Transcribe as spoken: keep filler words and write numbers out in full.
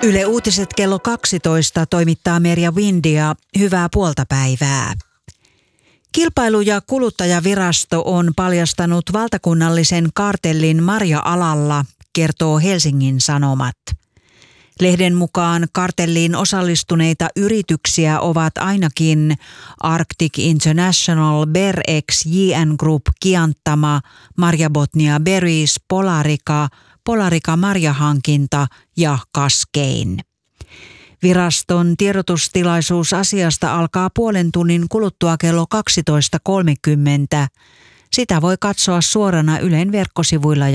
Yle Uutiset kello kaksitoista toimittaa Merja Windia. Hyvää puolta päivää. Kilpailu- ja kuluttajavirasto on paljastanut valtakunnallisen kartellin marja-alalla, kertoo Helsingin Sanomat. Lehden mukaan kartelliin osallistuneita yrityksiä ovat ainakin Arctic International, Berex, J N Group, Kianttama, Marja Botnia Berries, Polarica, Polarica Marjahankinta ja Cascane. Viraston tiedotustilaisuus asiasta alkaa puolen tunnin kuluttua kello kaksitoista kolmekymmentä. Sitä voi katsoa suorana Ylen verkkosivuilla ja